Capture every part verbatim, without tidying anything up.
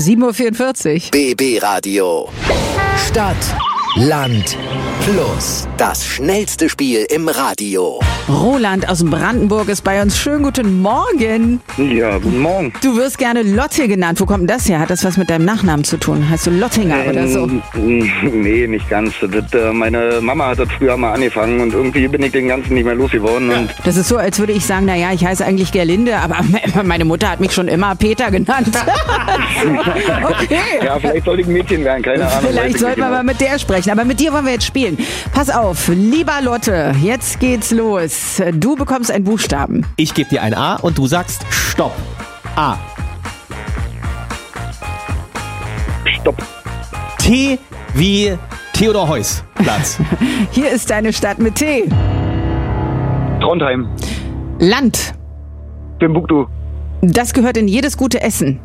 sieben Uhr vierundvierzig. B B Radio. Stadt, Land, Plus. Das schnellste Spiel im Radio. Roland aus Brandenburg ist bei uns. Schönen guten Morgen. Ja, guten Morgen. Du wirst gerne Lotte genannt. Wo kommt denn das her? Hat das was mit deinem Nachnamen zu tun? Heißt du Lottinger oder so? Ähm, nee, nicht ganz. Das, äh, meine Mama hat das früher mal angefangen und irgendwie bin ich den ganzen nicht mehr losgeworden. Und Das ist so, als würde ich sagen, naja, ich heiße eigentlich Gerlinde, aber meine Mutter hat mich schon immer Peter genannt. Okay. ja, vielleicht sollte ich ein Mädchen werden, keine Ahnung. Vielleicht sollten wir mal mit der sprechen. Aber mit dir wollen wir jetzt spielen. Pass auf, lieber Lotte, jetzt geht's los. Du bekommst einen Buchstaben. Ich gebe dir ein A und du sagst Stopp. A. Stopp. T wie Theodor Heuss Platz. Hier ist deine Stadt mit T. Trondheim. Land. Timbuktu. Das gehört in jedes gute Essen.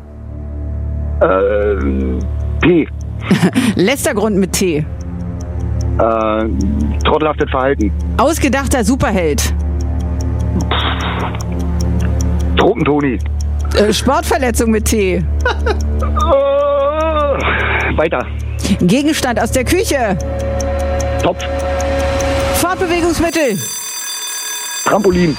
Äh, P. Letzter Grund mit T. Äh, trottelhaftes Verhalten. Ausgedachter Superheld. Tropentoni. Äh, Sportverletzung mit T. Oh, weiter. Gegenstand aus der Küche. Topf. Fortbewegungsmittel. Trampolin.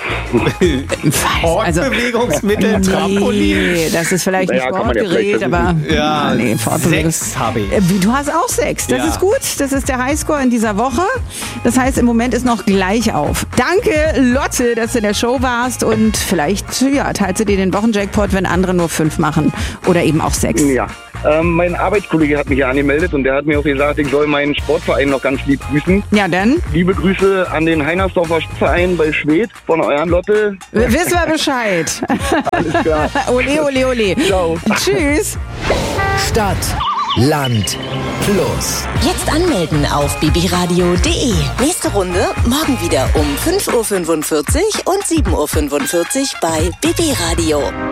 Fortbewegungsmittel, Also, Trampolin. Nee, das ist vielleicht Naja, ein kann man ja Sportgerät, vielleicht aber Ja, nee, Fortbewegungs- sechs habe ich. Äh, Du hast auch sechs. Das Ja. ist gut. Das ist der Highscore in dieser Woche. Das heißt, im Moment ist noch gleich auf. Danke, Lotte, dass du in der Show warst. Und vielleicht ja, teilst du dir den Wochenjackpot, wenn andere nur fünf machen. Oder eben auch sechs. Ja. Ähm, mein Arbeitskollege hat mich hier angemeldet und der hat mir auch gesagt, ich soll meinen Sportverein noch ganz lieb grüßen. Ja, dann Liebe Grüße an den Heinersdorfer Verein bei Schwedt von euren Lotte. w- wissen wir Bescheid. Alles klar. Ole, ole, ole. Ciao. Tschüss. Stadt, Land, Plus. Jetzt anmelden auf b b radio punkt d e. Nächste Runde morgen wieder um fünf Uhr fünfundvierzig und sieben Uhr fünfundvierzig bei B B Radio.